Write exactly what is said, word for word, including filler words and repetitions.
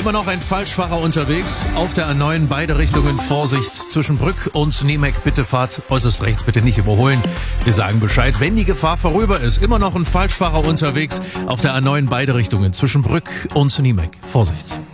Immer noch ein Falschfahrer unterwegs. Auf der A neun beide Richtungen Vorsicht zwischen Brück und Niemek. Bitte fahrt äußerst rechts, bitte nicht überholen. Wir sagen Bescheid, wenn die Gefahr vorüber ist. Immer noch ein Falschfahrer unterwegs. Auf der A neun beide Richtungen zwischen Brück und Niemek. Vorsicht.